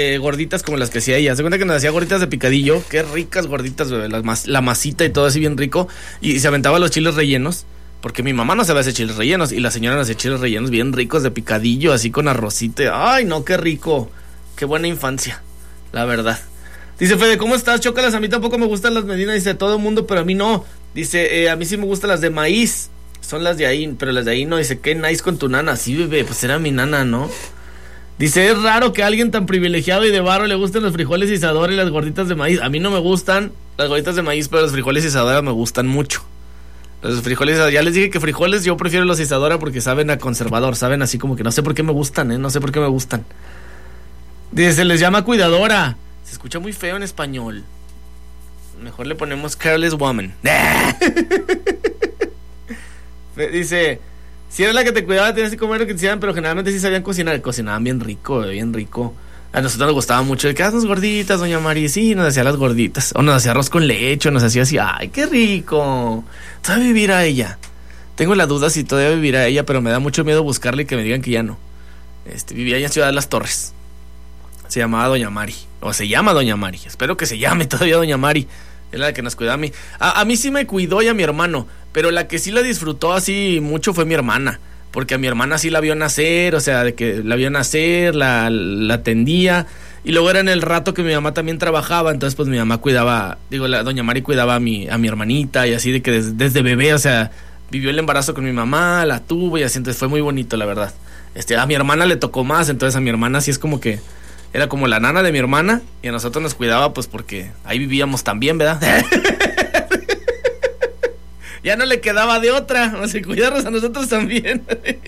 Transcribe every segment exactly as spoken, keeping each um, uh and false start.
eh, gorditas como las que hacía ella. Se cuenta que nos hacía gorditas de picadillo. Qué ricas gorditas, bebé. La, mas, la masita y todo así bien rico. Y, y se aventaba los chiles rellenos. Porque mi mamá no sabía hacer chiles rellenos. Y la señora nos hacía chiles rellenos bien ricos de picadillo, así con arrocito. Ay, no, qué rico. Qué buena infancia, la verdad. Dice Fede, ¿cómo estás? Chócalas, a mí tampoco me gustan las medinas. Dice, todo el mundo, pero a mí no. Dice, eh, a mí sí me gustan las de maíz. Son las de ahí, pero las de ahí no. Dice, qué nice con tu nana. Sí, bebé, pues era mi nana, ¿no? Dice, es raro que a alguien tan privilegiado y de varo le gusten los frijoles Isadora y las gorditas de maíz. A mí no me gustan las gorditas de maíz, pero los frijoles Isadora me gustan mucho. Los frijoles, ya les dije que frijoles yo prefiero los Isadora porque saben a conservador, saben así como que no sé por qué me gustan, ¿eh? No sé por qué me gustan. Dice, se les llama cuidadora. Se escucha muy feo en español. Mejor le ponemos careless woman. Dice, si era la que te cuidaba tenías que comer lo que te hicieran, pero generalmente sí sabían cocinar. Cocinaban bien rico, bien rico. A nosotros nos gustaba mucho el que hacen gorditas, doña Mari. Sí, nos hacía las gorditas. O nos hacía arroz con leche, o nos hacía así. Ay, qué rico. Todavía vivirá ella. Tengo la duda si todavía vivirá ella, pero me da mucho miedo buscarla y que me digan que ya no. Este, vivía allá en Ciudad de las Torres. Se llamaba doña Mari. O se llama doña Mari. Espero que se llame todavía doña Mari. Es la que nos cuidaba a mí. A, a mí sí me cuidó y a mi hermano. Pero la que sí la disfrutó así mucho fue mi hermana. Porque a mi hermana sí la vio nacer, o sea, de que la vio nacer, la, la atendía. Y luego era en el rato que mi mamá también trabajaba, entonces pues mi mamá cuidaba, digo, la doña Mari cuidaba a mi, a mi hermanita y así de que desde, desde bebé, o sea, vivió el embarazo con mi mamá, la tuvo y así, entonces fue muy bonito, la verdad. Este, a mi hermana le tocó más, entonces a mi hermana sí es como que era como la nana de mi hermana y a nosotros nos cuidaba pues porque ahí vivíamos también, ¿verdad? Ya no le quedaba de otra, o sea, cuidarnos a nosotros también.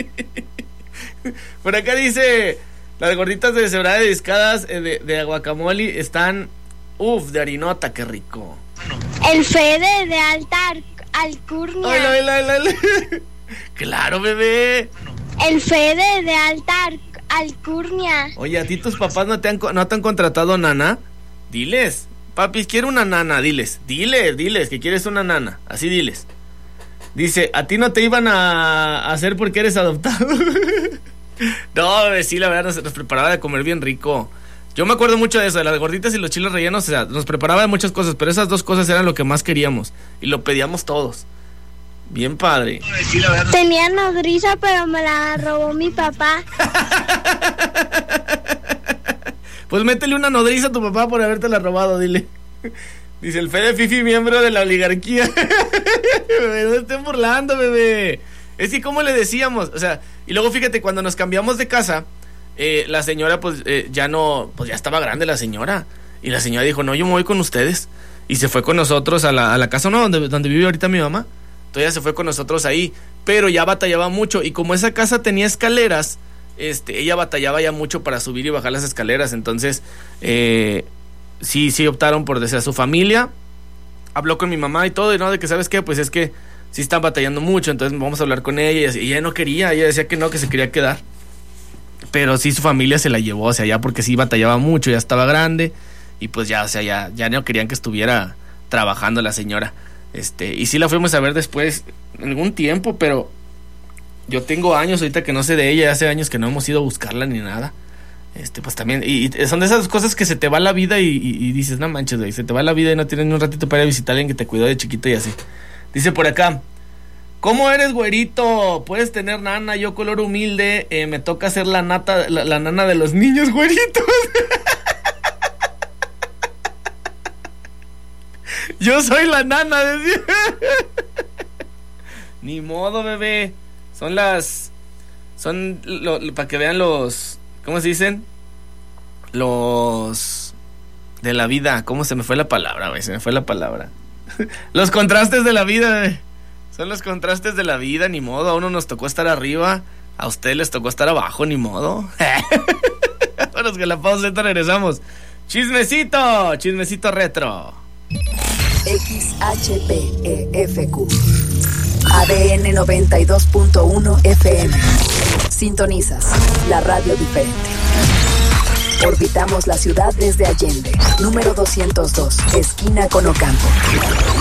Por acá dice, las gorditas de deshebrada de discadas eh, de, de guacamole están, uff, de harinota, qué rico. El Fede de alta alcurnia. Ay, ay, ay, ay, ay. Claro, bebé. El Fede de alta alcurnia. Oye, ¿a ti tus papás no te han, no te han contratado nana? Diles, papis, quiero una nana, diles, diles, diles que quieres una nana, así diles. Dice, ¿a ti no te iban a hacer porque eres adoptado? No, bebé, sí, la verdad nos, nos preparaba de comer bien rico. Yo me acuerdo mucho de eso, de las gorditas y los chiles rellenos, o sea, nos preparaba de muchas cosas, pero esas dos cosas eran lo que más queríamos y lo pedíamos todos. Bien padre. Tenía nodriza, pero me la robó mi papá. Pues métele una nodriza a tu papá por habértela robado, dile. Dice el Fede Fifi, miembro de la oligarquía. Bebé, no estén burlando, bebé. Es que como le decíamos, o sea, y luego fíjate, cuando nos cambiamos de casa, eh, la señora pues eh, ya no, pues ya estaba grande la señora. Y la señora dijo, no, yo me voy con ustedes. Y se fue con nosotros a la, a la casa, ¿no? Donde, donde vive ahorita mi mamá. Entonces se fue con nosotros ahí, pero ya batallaba mucho. Y como esa casa tenía escaleras, este, ella batallaba ya mucho para subir y bajar las escaleras. Entonces, eh... sí, sí optaron por desde su familia. Habló con mi mamá y todo, y no, de que sabes qué, pues es que sí están batallando mucho, entonces vamos a hablar con ella. Y ella no quería, ella decía que no, que se quería quedar. Pero sí su familia se la llevó, o sea, ya porque sí batallaba mucho, ya estaba grande. Y pues ya, o sea, ya, ya no querían que estuviera trabajando la señora. Este, y sí la fuimos a ver después, en algún tiempo, pero yo tengo años ahorita que no sé de ella, hace años que no hemos ido a buscarla ni nada. Este, pues también, y, y son de esas cosas que se te va la vida y, y, y dices, no manches, güey, se te va la vida y no tienes ni un ratito para ir a visitar a alguien que te cuidó de chiquito y así. Dice por acá, ¿cómo eres, güerito? Puedes tener nana, yo color humilde, eh, me toca ser la nata, la, la nana de los niños, güeritos. Yo soy la nana, decía. Ni modo, bebé. Son las, son, lo, lo, para que vean los... ¿Cómo se dicen? Los de la vida. ¿Cómo se me fue la palabra, güey? Se me fue la palabra. Los contrastes de la vida, güey. Son los contrastes de la vida, ni modo. A uno nos tocó estar arriba, a ustedes les tocó estar abajo, ni modo. Bueno, es que la pausa, ahorita regresamos. Chismecito, chismecito retro. X H P E F Q A D N noventa y dos punto uno F M. Sintonizas la radio diferente. Orbitamos la ciudad desde Allende, número doscientos dos, esquina con Ocampo.